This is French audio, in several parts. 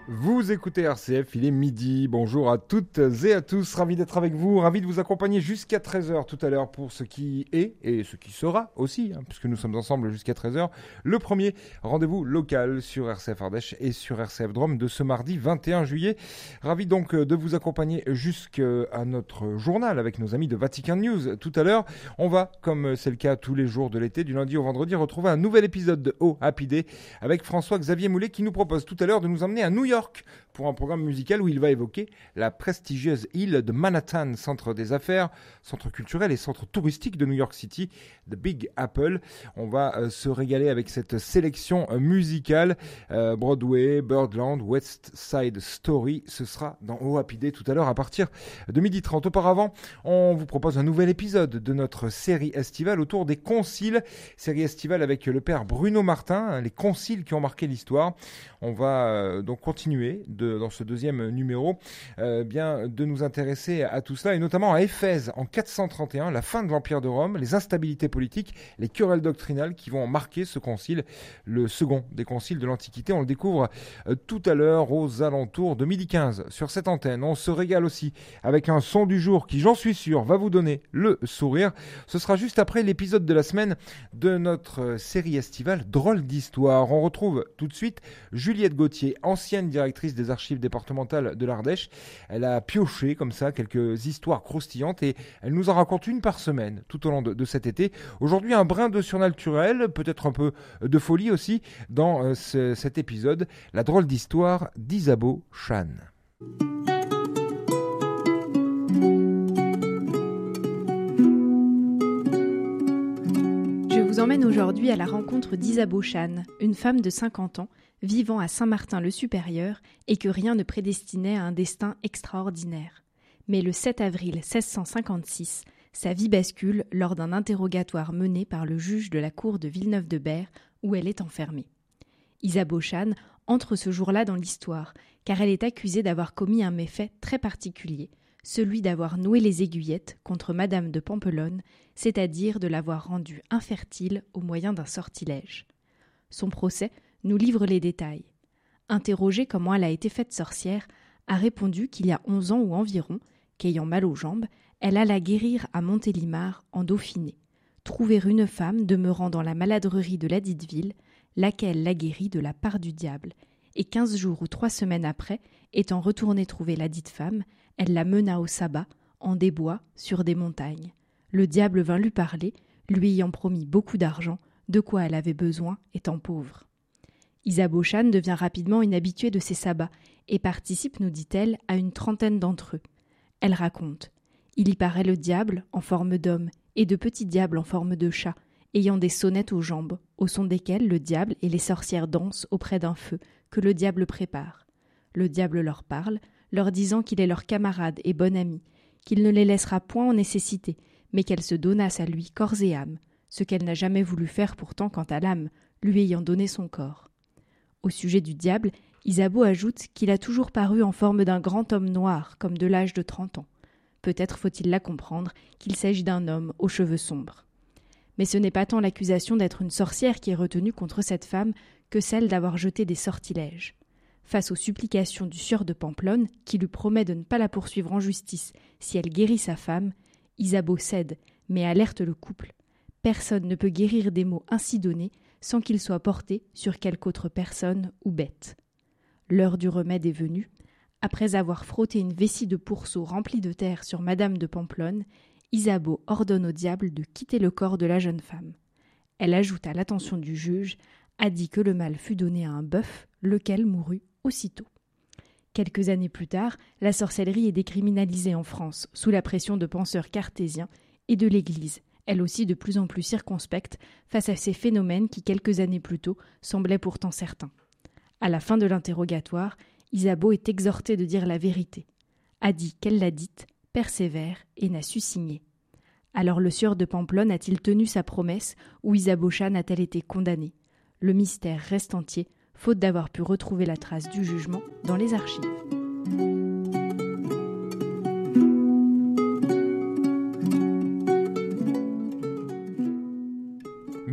Vous écoutez RCF, il est midi. Bonjour à toutes et à tous, ravi d'être avec vous, ravi de vous accompagner jusqu'à 13h tout à l'heure pour ce qui est et ce qui sera aussi, puisque nous sommes ensemble jusqu'à 13h, le premier rendez-vous local sur RCF Ardèche et sur RCF Drôme de ce mardi 21 juillet. Ravi donc de vous accompagner jusqu'à notre journal avec nos amis de Vatican News. Tout à l'heure, on va, comme c'est le cas tous les jours de l'été, du lundi au vendredi, retrouver un nouvel épisode de Oh Happy Day avec François-Xavier Moulet qui nous propose tout à l'heure de nous emmener à New York pour un programme musical où il va évoquer la prestigieuse île de Manhattan, centre des affaires, centre culturel et centre touristique de New York City, The Big Apple. On va se régaler avec cette sélection musicale, Broadway, Birdland, West Side Story. Ce sera dans Oh Happy Day tout à l'heure à partir de 12h30. Auparavant, on vous propose un nouvel épisode de notre série estivale autour des conciles. Série estivale avec le père Bruno Martin, les conciles qui ont marqué l'histoire. On va donc continuer dans ce deuxième numéro de nous intéresser à tout cela et notamment à Éphèse en 431, la fin de l'Empire de Rome, les instabilités politiques, les querelles doctrinales qui vont marquer ce concile, le second des conciles de l'Antiquité. On le découvre tout à l'heure aux alentours de 12h15 sur cette antenne. On se régale aussi avec un son du jour qui, j'en suis sûr, va vous donner le sourire. Ce sera juste après l'épisode de la semaine de notre série estivale Drôle d'histoire. On retrouve tout de suite Juliette Gauthier, ancienne directrice des archives départementales de l'Ardèche. Elle a pioché comme ça quelques histoires croustillantes et elle nous en raconte une par semaine tout au long de cet été. Aujourd'hui, un brin de surnaturel, peut-être un peu de folie aussi dans cet épisode, la drôle d'histoire d'Isabeau Chan. Je vous emmène aujourd'hui à la rencontre d'Isabeau Chan, une femme de 50 ans, vivant à Saint-Martin-le-Supérieur et que rien ne prédestinait à un destin extraordinaire. Mais le 7 avril 1656, sa vie bascule lors d'un interrogatoire mené par le juge de la cour de Villeneuve-de-Berg où elle est enfermée. Isabeau Chan entre ce jour-là dans l'histoire, car elle est accusée d'avoir commis un méfait très particulier, celui d'avoir noué les aiguillettes contre Madame de Pampelonne, c'est-à-dire de l'avoir rendue infertile au moyen d'un sortilège. Son procès nous livre les détails. Interrogée comment elle a été faite sorcière, a répondu qu'il y a 11 ans ou environ, qu'ayant mal aux jambes, elle alla guérir à Montélimar, en Dauphiné, trouver une femme demeurant dans la maladrerie de ladite ville, laquelle la guérit de la part du diable, et 15 jours ou 3 semaines après, étant retournée trouver ladite femme, elle la mena au sabbat, en des bois, sur des montagnes. Le diable vint lui parler, lui ayant promis beaucoup d'argent, de quoi elle avait besoin, étant pauvre. Isabeau Chan devient rapidement une habituée de ces sabbats et participe, nous dit-elle, à une 30aine d'entre eux. Elle raconte « Il y paraît le diable en forme d'homme et de petits diables en forme de chat, ayant des sonnettes aux jambes, au son desquelles le diable et les sorcières dansent auprès d'un feu que le diable prépare. Le diable leur parle, leur disant qu'il est leur camarade et bon ami, qu'il ne les laissera point en nécessité, mais qu'elles se donnassent à lui corps et âme, ce qu'elle n'a jamais voulu faire pourtant quant à l'âme, lui ayant donné son corps. Au sujet du diable, Isabeau ajoute qu'il a toujours paru en forme d'un grand homme noir, comme de l'âge de 30 ans. Peut-être faut-il là comprendre qu'il s'agit d'un homme aux cheveux sombres. Mais ce n'est pas tant l'accusation d'être une sorcière qui est retenue contre cette femme que celle d'avoir jeté des sortilèges. Face aux supplications du sieur de Pampelonne, qui lui promet de ne pas la poursuivre en justice si elle guérit sa femme, Isabeau cède, mais alerte le couple. Personne ne peut guérir des maux ainsi donnés sans qu'il soit porté sur quelque autre personne ou bête. L'heure du remède est venue. Après avoir frotté une vessie de pourceau remplie de terre sur Madame de Pampelonne, Isabeau ordonne au diable de quitter le corps de la jeune femme. Elle ajoute à l'attention du juge, a dit que le mal fut donné à un bœuf, lequel mourut aussitôt. Quelques années plus tard, la sorcellerie est décriminalisée en France, sous la pression de penseurs cartésiens et de l'Église, elle aussi de plus en plus circonspecte face à ces phénomènes qui, quelques années plus tôt, semblaient pourtant certains. À la fin de l'interrogatoire, Isabeau est exhortée de dire la vérité. A dit qu'elle l'a dite, persévère et n'a su signer. Alors le sieur de Pampelonne a-t-il tenu sa promesse ou Isabeau Chan a-t-elle été condamnée? Le mystère reste entier, faute d'avoir pu retrouver la trace du jugement dans les archives.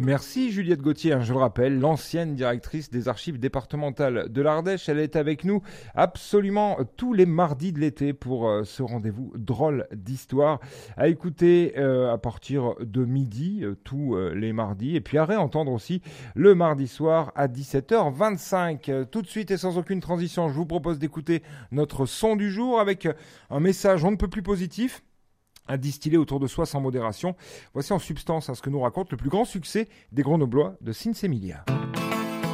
Merci Juliette Gauthier, je le rappelle, l'ancienne directrice des archives départementales de l'Ardèche. Elle est avec nous absolument tous les mardis de l'été pour ce rendez-vous drôle d'histoire à écouter à partir de midi tous les mardis et puis à réentendre aussi le mardi soir à 17h25. Tout de suite et sans aucune transition, je vous propose d'écouter notre son du jour avec un message on ne peut plus positif à distiller autour de soi sans modération. Voici en substance ce que nous raconte le plus grand succès des Grenoblois de Sinsemilia.